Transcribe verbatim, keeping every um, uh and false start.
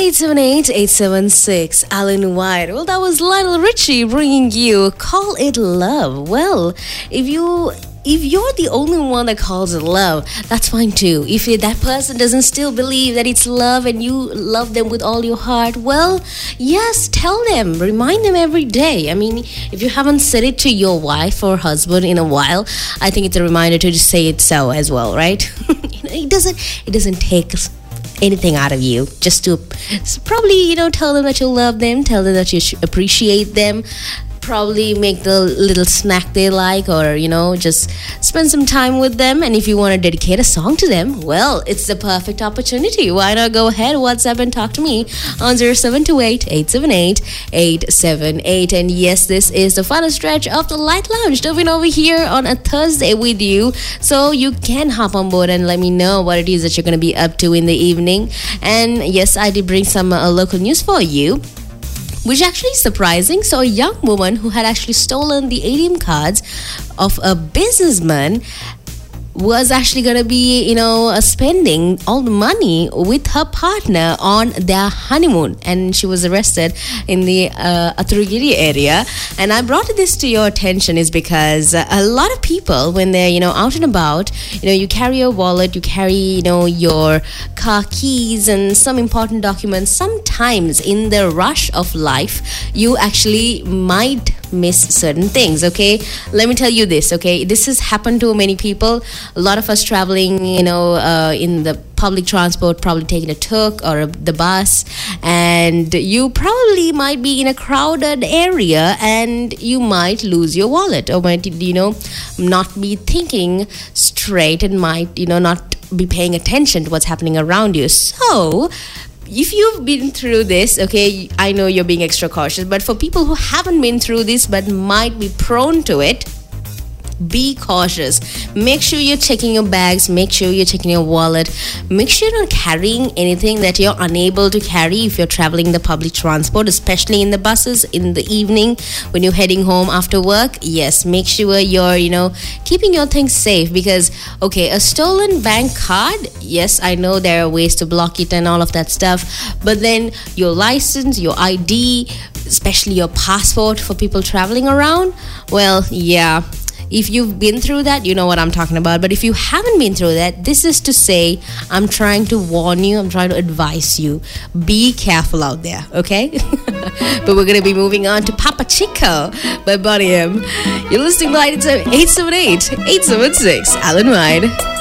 eight seven eight, eight seven six, Alan White. Well, that was Lionel Richie bringing you Call It Love. Well, if you... If you're the only one that calls it love, that's fine too. If that person doesn't still believe that it's love and you love them with all your heart, well, yes, tell them. Remind them every day. I mean, if you haven't said it to your wife or husband in a while, I think it's a reminder to just say it so as well, right? You know, it doesn't, it doesn't take anything out of you just to probably, you know, tell them that you love them, tell them that you appreciate them. Probably make the little snack they like, or you know, just spend some time with them. And if you want to dedicate a song to them, well, it's the perfect opportunity. Why not go ahead, WhatsApp and talk to me on zero seven two eight, eight seven eight, eight seven eight. And yes, this is the final stretch of the Light Lounge, Dovin over here on a Thursday with you, so you can hop on board and let me know what it is that you're going to be up to in the evening. And yes, I did bring some uh, local news for you, which actually is surprising. So a young woman who had actually stolen the A T M cards of a businessman was actually going to be, you know, uh, spending all the money with her partner on their honeymoon. And she was arrested in the uh, Aturgiri area. And I brought this to your attention is because uh, a lot of people, when they're, you know, out and about, you know, you carry your wallet, you carry, you know, your car keys and some important documents. Sometimes in the rush of life, you actually might miss certain things. Okay, let me tell you this. Okay, this has happened to many people. A lot of us traveling, you know, uh, in the public transport, probably taking a tuk or a, the bus, and you probably might be in a crowded area and you might lose your wallet, or might, you know, not be thinking straight and might, you know, not be paying attention to what's happening around you. So if you've been through this, okay, I know you're being extra cautious, but for people who haven't been through this but might be prone to it, be cautious. Make sure you're checking your bags. Make sure you're checking your wallet. Make sure you're not carrying anything that you're unable to carry if you're traveling the public transport, especially in the buses in the evening when you're heading home after work. Yes, make sure you're, you know, keeping your things safe, because, okay, a stolen bank card, yes, I know there are ways to block it and all of that stuff, but then your license, your I D, especially your passport for people traveling around, well, yeah. If you've been through that, you know what I'm talking about. But if you haven't been through that, this is to say, I'm trying to warn you, I'm trying to advise you. Be careful out there, okay? But we're going to be moving on to Papa Chico by Bonnie M. You're listening to eight seven eight, eight seven six, Alan White.